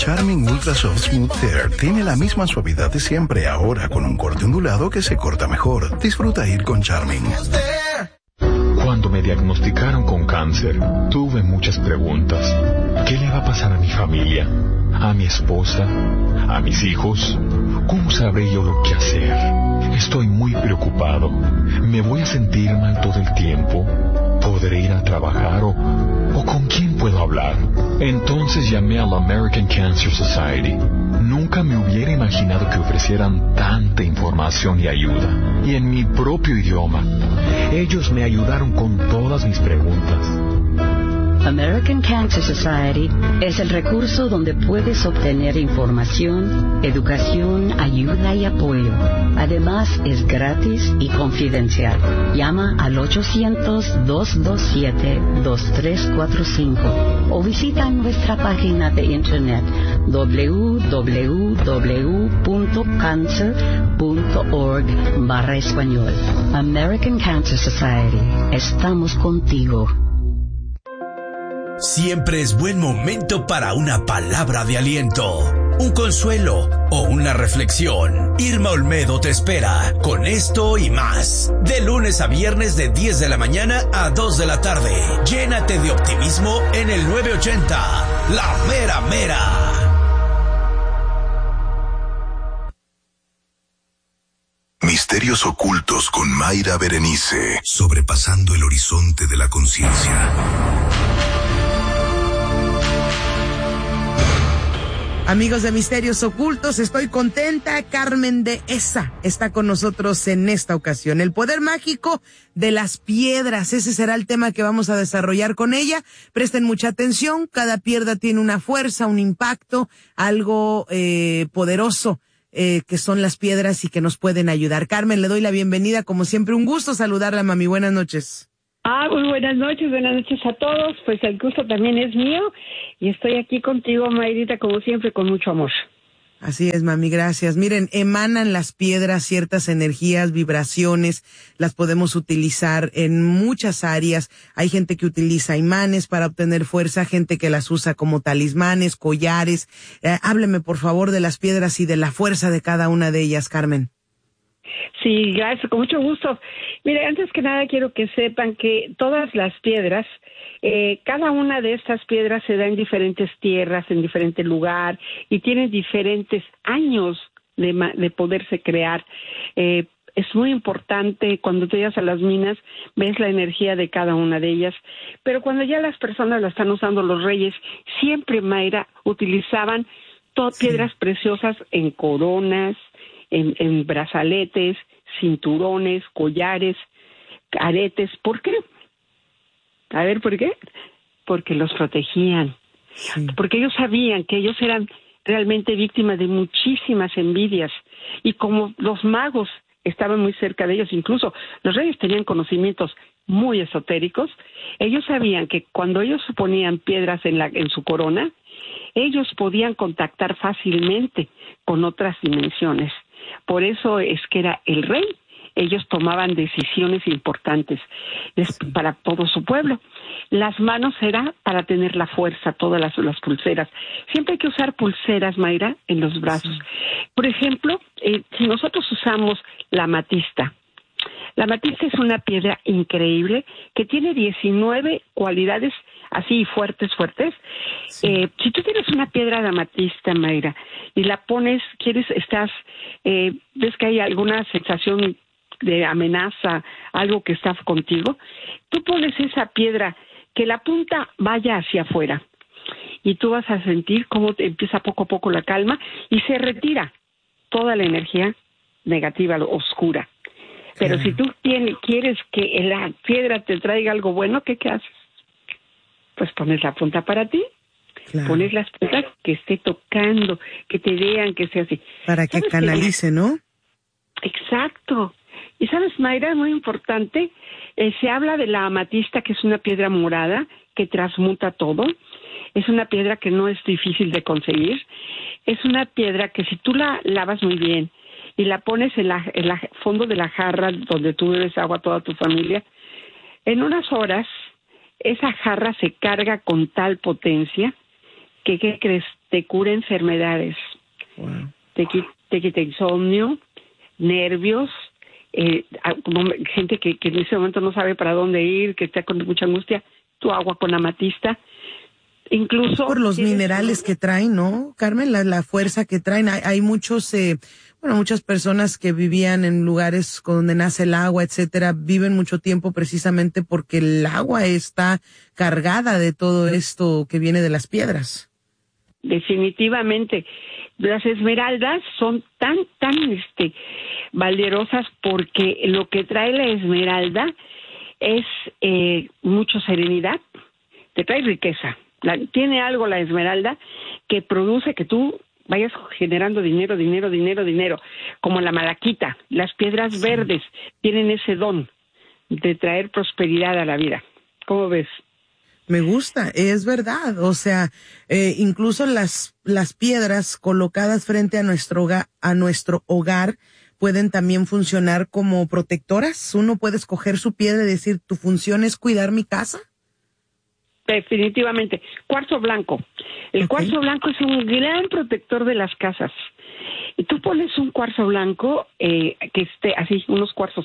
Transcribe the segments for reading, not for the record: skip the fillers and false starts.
Charming Ultra Soft Smooth Hair tiene la misma suavidad de siempre, ahora con un corte ondulado que se corta mejor. Disfruta ir con Charming. Cuando me diagnosticaron con cáncer, tuve muchas preguntas. ¿Qué le va a pasar a mi familia? ¿A mi esposa? ¿A mis hijos? ¿Cómo sabré yo lo que hacer? Estoy muy preocupado. ¿Me voy a sentir mal todo el tiempo? ¿Podré ir a trabajar o con quién puedo hablar? Entonces llamé a la American Cancer Society. Nunca me hubiera imaginado que ofrecieran tanta información y ayuda, y en mi propio idioma. Ellos me ayudaron con todas mis preguntas. American Cancer Society es el recurso donde puedes obtener información, educación, ayuda y apoyo. Además, es gratis y confidencial. Llama al 800-227-2345 o visita nuestra página de internet www.cancer.org/español. American Cancer Society. Estamos contigo. Siempre es buen momento para una palabra de aliento, un consuelo o una reflexión. Irma Olmedo te espera con esto y más. De lunes a viernes de 10 de la mañana a 2 de la tarde. Llénate de optimismo en el 980, La Mera Mera. Misterios ocultos con Mayra Berenice. Sobrepasando el horizonte de la conciencia. Amigos de Misterios Ocultos, estoy contenta. Carmen Dehesa está con nosotros en esta ocasión. El poder mágico de las piedras, ese será el tema que vamos a desarrollar con ella. Presten mucha atención, cada piedra tiene una fuerza, un impacto, algo poderoso que son las piedras y que nos pueden ayudar. Carmen, le doy la bienvenida, como siempre, un gusto saludarla, mami. Buenas noches. Muy buenas noches a todos. Pues el gusto también es mío y estoy aquí contigo, Mayrita, como siempre, con mucho amor. Así es, mami, gracias. Miren, emanan las piedras ciertas energías, vibraciones, las podemos utilizar en muchas áreas. Hay gente que utiliza imanes para obtener fuerza, gente que las usa como talismanes, collares. Hábleme, por favor, de las piedras y de la fuerza de cada una de ellas, Carmen. Sí, gracias, con mucho gusto. Mire, antes que nada quiero que sepan que todas las piedras, cada una de estas piedras se da en diferentes tierras, en diferente lugar, y tienen diferentes años de poderse crear. Es muy importante, cuando te llegas a las minas, ves la energía de cada una de ellas, pero cuando ya las personas la están usando, los reyes, siempre, Mayra, utilizaban piedras preciosas en coronas, en brazaletes, cinturones, collares, aretes. ¿Por qué? A ver, ¿por qué? Porque los protegían. Sí. Porque ellos sabían que ellos eran realmente víctimas de muchísimas envidias. Y como los magos estaban muy cerca de ellos, incluso los reyes tenían conocimientos muy esotéricos, ellos sabían que cuando ellos ponían piedras en su corona, ellos podían contactar fácilmente con otras dimensiones. Por eso es que era el rey. Ellos tomaban decisiones importantes para todo su pueblo. Las manos era para tener la fuerza, todas las pulseras. Siempre hay que usar pulseras, Mayra, en los brazos. Sí. Por ejemplo, si nosotros usamos la amatista. La amatista es una piedra increíble que tiene 19 cualidades así fuertes. Sí. Si tú tienes una piedra de amatista, Mayra, y la pones, ves que hay alguna sensación de amenaza, algo que está contigo, tú pones esa piedra, que la punta vaya hacia afuera, y tú vas a sentir cómo empieza poco a poco la calma y se retira toda la energía negativa, oscura. Pero si tú quieres que la piedra te traiga algo bueno, ¿qué haces? Pues pones la punta para ti, pones las puntas que esté tocando, que te vean, que sea así. Para que canalice, ¿no? Exacto. Y sabes, Mayra, es muy importante, se habla de la amatista, que es una piedra morada que transmuta todo. Es una piedra que no es difícil de conseguir. Es una piedra que si tú la lavas muy bien y la pones en la fondo de la jarra donde tú bebes agua a toda tu familia, en unas horas esa jarra se carga con tal potencia que ¿qué crees? Te cura enfermedades. Wow. Te quita insomnio, nervios, como gente que en ese momento no sabe para dónde ir, que está con mucha angustia, tu agua con amatista. Incluso por los minerales que traen, ¿no, Carmen? La fuerza que traen. Hay muchos, muchas personas que vivían en lugares donde nace el agua, etcétera, viven mucho tiempo precisamente porque el agua está cargada de todo esto que viene de las piedras. Definitivamente. Las esmeraldas son tan valiosas porque lo que trae la esmeralda es mucha serenidad, te trae riqueza. Tiene algo la esmeralda que produce que tú vayas generando dinero, como la malaquita. Las piedras verdes tienen ese don de traer prosperidad a la vida. ¿Cómo ves? Me gusta, es verdad. O sea, incluso las piedras colocadas frente a nuestro hogar pueden también funcionar como protectoras. Uno puede escoger su piedra y decir, ¿tu función es cuidar mi casa? Definitivamente. Cuarzo blanco. El cuarzo blanco es un gran protector de las casas. Y tú pones un cuarzo blanco, que esté así, unos cuarzos,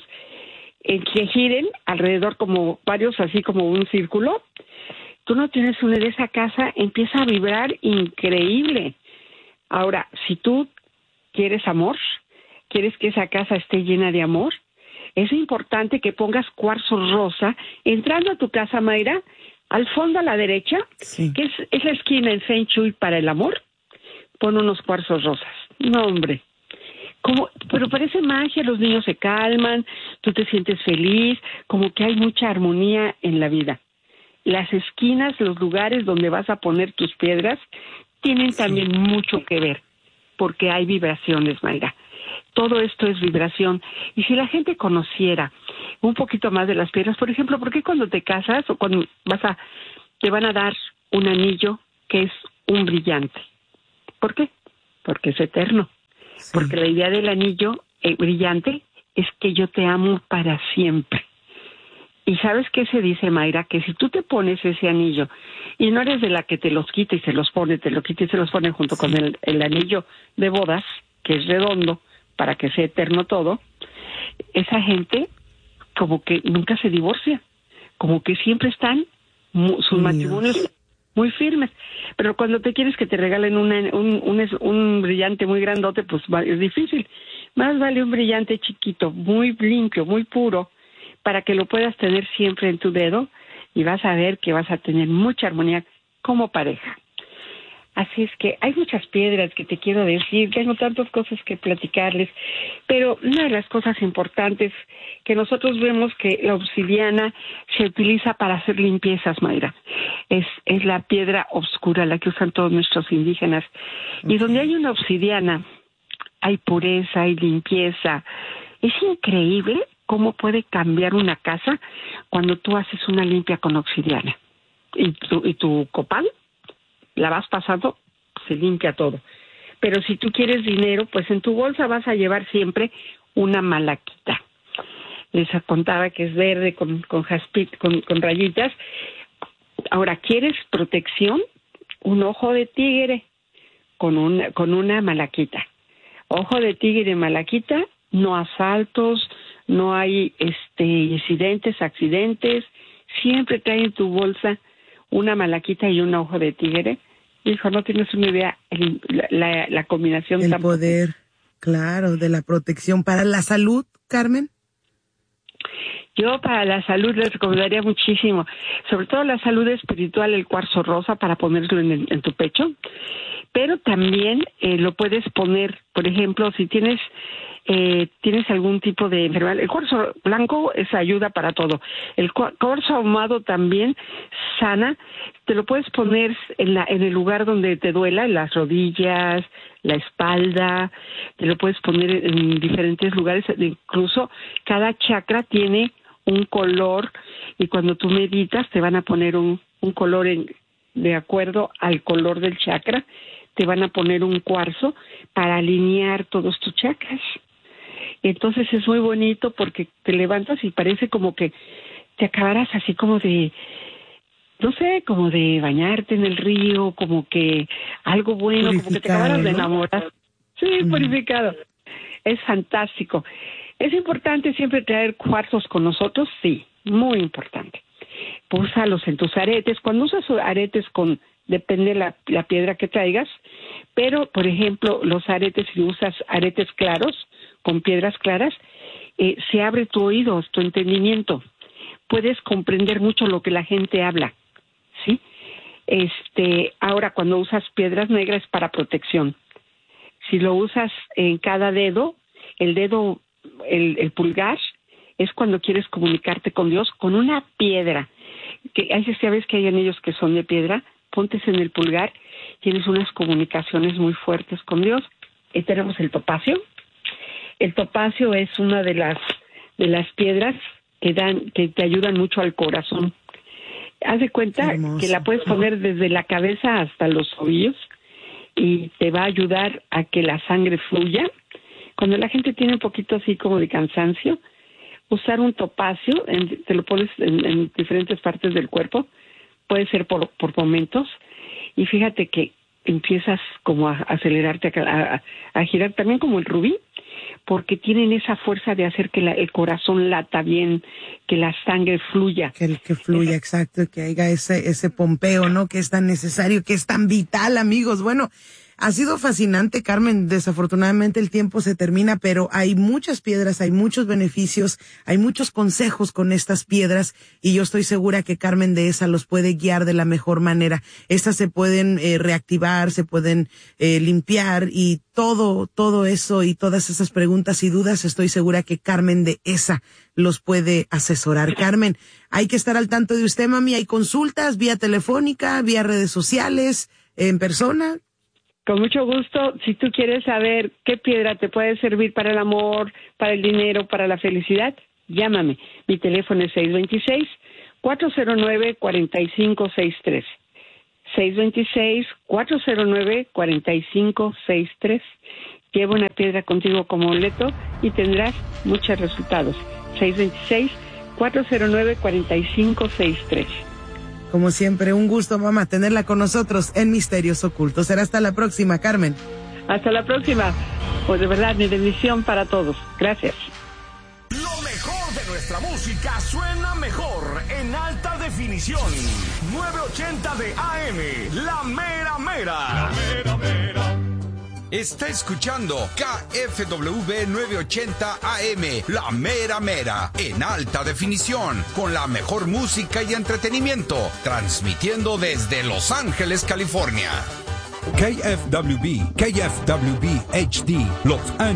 que giren alrededor como varios, así como un círculo. Tú no tienes una de esa casa, empieza a vibrar increíble. Ahora, si tú quieres amor, quieres que esa casa esté llena de amor, es importante que pongas cuarzo rosa entrando a tu casa, Mayra, al fondo a la derecha, que es la esquina en Feng Shui para el amor, pon unos cuarzos rosas. No, hombre. Pero parece magia, los niños se calman, tú te sientes feliz, como que hay mucha armonía en la vida. Las esquinas, los lugares donde vas a poner tus piedras, tienen también mucho que ver, porque hay vibraciones, Mayra. Todo esto es vibración. Y si la gente conociera un poquito más de las piedras, por ejemplo, ¿por qué cuando te casas o cuando te van a dar un anillo que es un brillante? ¿Por qué? Porque es eterno. Sí. Porque la idea del anillo brillante es que yo te amo para siempre. ¿Y sabes qué se dice, Mayra? Que si tú te pones ese anillo y no eres de la que te los quita y se los pone, te lo quita y se los pone junto con el anillo de bodas, que es redondo, para que sea eterno todo, esa gente como que nunca se divorcia, como que siempre están sus matrimonios muy firmes. Pero cuando te quieres que te regalen un brillante muy grandote, pues es difícil. Más vale un brillante chiquito, muy limpio, muy puro, para que lo puedas tener siempre en tu dedo y vas a ver que vas a tener mucha armonía como pareja. Así es que hay muchas piedras que te quiero decir, tengo tantas cosas que platicarles, pero una de las cosas importantes que nosotros vemos que la obsidiana se utiliza para hacer limpiezas, Mayra, es la piedra oscura, la que usan todos nuestros indígenas. Y donde hay una obsidiana, hay pureza, hay limpieza. Es increíble cómo puede cambiar una casa cuando tú haces una limpia con obsidiana. Y tu copal la vas pasando, se limpia todo. Pero si tú quieres dinero, pues en tu bolsa vas a llevar siempre una malaquita. Les contaba que es verde con rayitas. Ahora, ¿quieres protección? Un ojo de tigre con una malaquita. Ojo de tigre, malaquita, no asaltos, no hay accidentes. Siempre trae en tu bolsa una malaquita y un ojo de tigre. Hijo, no tienes una idea la combinación. El poder, claro, de la protección. ¿Para la salud, Carmen? Yo para la salud les recomendaría muchísimo, sobre todo la salud espiritual, el cuarzo rosa para ponerlo en tu pecho, pero también lo puedes poner, por ejemplo, si tienes algún tipo de enfermedad. El cuarzo blanco es ayuda para todo. El cuarzo ahumado también sana. Te lo puedes poner en el lugar donde te duela, en las rodillas, la espalda. Te lo puedes poner en diferentes lugares. Incluso cada chakra tiene un color y cuando tú meditas te van a poner un color de acuerdo al color del chakra. Te van a poner un cuarzo para alinear todos tus chakras. Entonces es muy bonito porque te levantas y parece como que te acabaras así como de no sé, como de bañarte en el río, como que algo bueno, como que te acabaras de enamorar. Sí, purificado. Es fantástico. ¿Es importante siempre traer cuarzos con nosotros? Sí, muy importante. Úsalos en tus aretes. Cuando usas aretes depende la piedra que traigas, pero, por ejemplo, los aretes, si usas aretes claros, con piedras claras, se abre tu oído, tu entendimiento. Puedes comprender mucho lo que la gente habla, ¿sí? Ahora, cuando usas piedras negras, para protección. Si lo usas en cada dedo, el pulgar, es cuando quieres comunicarte con Dios con una piedra. Ya ves que hay anillos que son de piedra, pontes en el pulgar, tienes unas comunicaciones muy fuertes con Dios. Tenemos el topacio. El topacio es una de las piedras que te ayudan mucho al corazón. Haz de cuenta que la puedes poner desde la cabeza hasta los oídos y te va a ayudar a que la sangre fluya. Cuando la gente tiene un poquito así como de cansancio, usar un topacio, te lo pones en diferentes partes del cuerpo, puede ser por momentos, y fíjate que empiezas como a acelerarte, a girar también como el rubí, porque tienen esa fuerza de hacer que el corazón lata bien, que la sangre fluya. Que fluya, exacto, que haya ese pompeo, ¿no? Que es tan necesario, que es tan vital, amigos. Bueno, ha sido fascinante, Carmen. Desafortunadamente el tiempo se termina, pero hay muchas piedras, hay muchos beneficios, hay muchos consejos con estas piedras, y yo estoy segura que Carmen Dehesa los puede guiar de la mejor manera. Estas se pueden reactivar, se pueden limpiar, y todo eso y todas esas preguntas y dudas, estoy segura que Carmen Dehesa los puede asesorar. Carmen, hay que estar al tanto de usted, mami. Hay consultas vía telefónica, vía redes sociales, en persona. Con mucho gusto. Si tú quieres saber qué piedra te puede servir para el amor, para el dinero, para la felicidad, llámame. Mi teléfono es 626-409-4563. 626-409-4563. Lleva una piedra contigo como boleto y tendrás muchos resultados. 626-409-4563. Como siempre, un gusto, mamá, tenerla con nosotros en Misterios Ocultos. Será hasta la próxima, Carmen. Hasta la próxima. Pues de verdad, mi bendición para todos. Gracias. Lo mejor de nuestra música suena mejor en alta definición. 980 de AM, La Mera Mera. La Mera Mera. Está escuchando KFW 980 AM, La Mera Mera, en alta definición, con la mejor música y entretenimiento, transmitiendo desde Los Ángeles, California. KFWB HD, Los Ángeles.